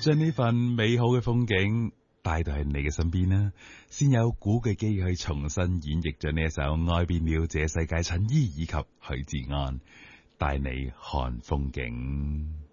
將呢份美好嘅風景帶到喺你嘅身邊啦，先有古巨基去重新演繹咗呢一首《愛變了這世界》，陳依以及許志安帶你看風景。